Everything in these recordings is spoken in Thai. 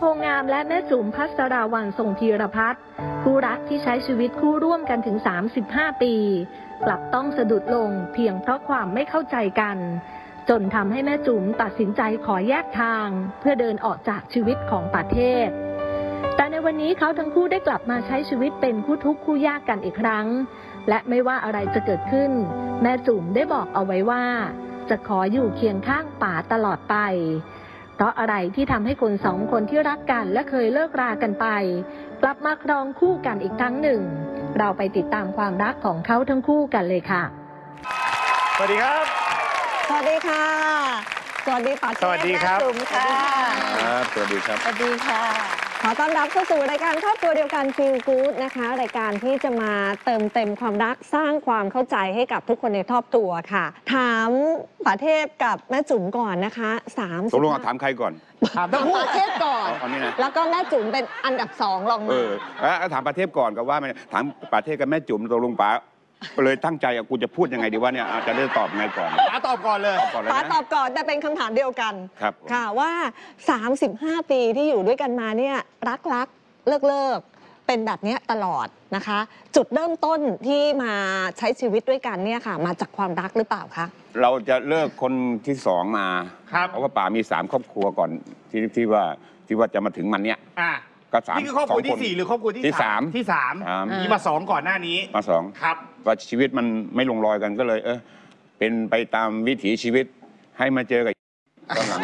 งามและแม่จุ๋มภัสราวัลย์ทรงธีรพัฒน์คู่รักที่ใช้ชีวิตคู่ร่วมกันถึง35 ปีกลับต้องสะดุดลงเพียงเพราะความไม่เข้าใจกันจนทำให้แม่จุ๋มตัดสินใจขอแยกทางเพื่อเดินออกจากชีวิตของประเทศแต่ในวันนี้เขาทั้งคู่ได้กลับมาใช้ชีวิตเป็นคู่ทุกข์คู่ยากกันอีกครั้งและไม่ว่าอะไรจะเกิดขึ้นแม่จุ๋มได้บอกเอาไว้ว่าจะขออยู่เคียงข้างป๋าตลอดไปเพราะอะไรที่ทำให้คนสองคนที่รักกันและเคยเลิกรากันไปกลับมาครองคู่กันอีกครั้งหนึ่งเราไปติดตามความรักของเขาทั้งคู่กันเลยค่ะสวัสดีครับสวัสดีค่ะสวัสดีป๋าเชษฐ์สวัสดีครับจุ๋มค่ะสวัสดีครับสวัสดีค่ะขอต้อนรับเข้าสู่รายการครอบครัวเดียวกัน Feel Good นะคะรายการที่จะมาเติมเต็มความรักสร้างความเข้าใจให้กับทุกคนในครอบครัวค่ะถามป๋าเทพกับแม่จุ๋มก่อนนะคะตกลงถามใครก่อนถามป๋าเทพก่อนแล้วก็แม่จุ๋มเป็นอันดับ2รองมาถามป๋าเทพก่อนก็ว่าถามป๋าเทพกับแม่จุ๋มตกลงป๋าเลยตั้งใจกูจะพูดยังไงดีว่าเนี่ยจะได้ตอบไงก่อนป๋าตอบก่อนเลยป๋าตอบก่อนแต่เป็นคำถามเดียวกันครับค่ะว่า35 ปีที่อยู่ด้วยกันมาเนี่ยรักเลิกเป็นแบบนี้ตลอดนะคะจุดเริ่มต้นที่มาใช้ชีวิตด้วยกันเนี่ยค่ะมาจากความรักหรือเปล่าคะเราจะเลิกคนที่2มาเพราะว่าป๋ามี3ครอบครัวก่อนที่ว่าจะมาถึงมันเนี่ยก็3 นี่คือครอบครัวที่4หรือครอบครัวที่3ที่3มีมา2ก่อนหน้านี้มา2 ครับว่าชีวิตมันไม่ลงรอยกันก็เลยเป็นไปตามวิถีชีวิตให้มาเจอกับตอนหลัง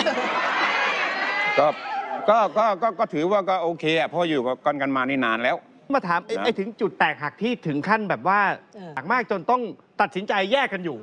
ก็ถือว่าก็โอเคอ่ะเพราะอยู่กันมานี่นานแล้วมาถามไอ้ถึงจุดแตกหักที่ถึงขั้นแบบว่าหักมากจนต้องตัดสินใจแยกกันอยู่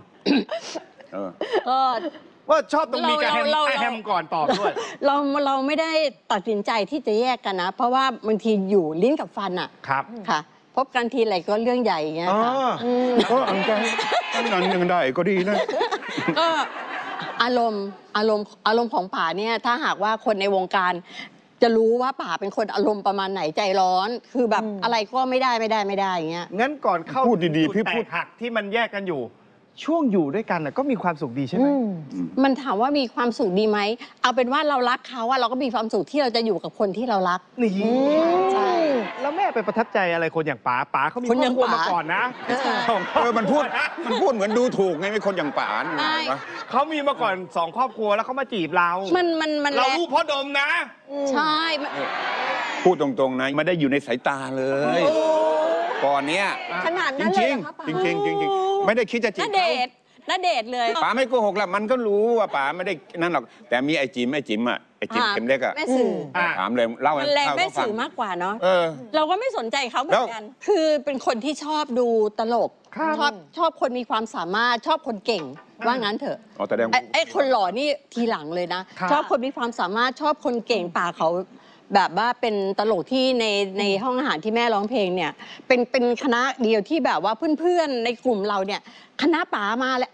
ว่าชอบตรงมีการแฮมก่อนตอบด้วยเราไม่ได้ตัดสินใจที่จะแยกกันนะเพราะว่าบางทีอยู่ลิ้นกับฟันอ่ะครับค่ะพบกันทีไรก็เรื่องใหญ่อย่างเงี้ยค่ะก็อันนั้นยังได้ก็ดีนะก็อารมณ์ของป๋าเนี่ยถ้าหากว่าคนในวงการจะรู้ว่าป๋าเป็นคนอารมณ์ประมาณไหนใจร้อนคือแบบอะไรก็ไม่ได้อย่างเงี้ยงั้นก่อนเข้าพูดดีๆพี่พูดหักที่มันแยกกันอยู่ช่วงอยู่ด้วยกันก็มีความสุขดีใช่ไหมมันถามว่ามีความสุขดีไหมเอาเป็นว่าเรารักเขาเราก็มีความสุขที่เราจะอยู่กับคนที่เรารักนี่ใช่แล้วแม่ไปประทับใจอะไรคนอย่างป๋าเขามีครอบครัวมาก่อนนะมันพูดเหมือนดูถูกไงไม่คนอย่างป๋าเขามีมาก่อน2ครอบครัวแล้วเขามาจีบเราเรารู้เพราะดมนะใช่พูดตรงๆนะไม่ได้อยู่ในสายตาเลยก่อนเนี้ยขนาดนั้นเลยจริงไม่ได้คิดจะจีบน่าเดทเลยป๋าไม่โกหกแล้วมันก็รู้ว่าป๋าไม่ได้นั่นหรอกแต่มีไอ้จิ๋มเข็มเล็กแม่สื่อถามเลยเล่ามันแรงแม่สื่อมากกว่าเนาะเราก็ไม่สนใจเขาเหมือนกันคือเป็นคนที่ชอบดูตลกชอบคนมีความสามารถชอบคนเก่งว่างั้นเถอะไอ้คนหล่อนี่ทีหลังเลยนะชอบคนมีความสามารถชอบคนเก่งป๋าเขาแบบว่าเป็นตลกที่ในห้องอาหารที่แม่ร้องเพลงเนี่ยเป็นคณะเดียวที่แบบว่าเพื่อนๆในกลุ่มเราเนี่ยคณะป๋ามาแล้ว